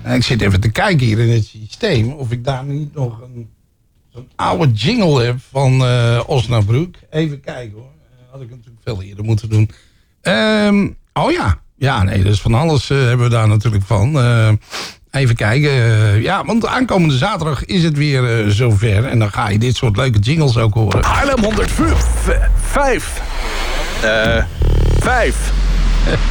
Ik zit even te kijken hier in het systeem of ik daar niet nog zo'n oude jingle heb van Osnabrück. Even kijken hoor. Had ik natuurlijk veel eerder moeten doen. Oh ja. Ja, nee, dus van alles hebben we daar natuurlijk van. Even kijken. Ja, want aankomende zaterdag is het weer zover. En dan ga je dit soort leuke jingles ook horen. Haarlem 105. 5.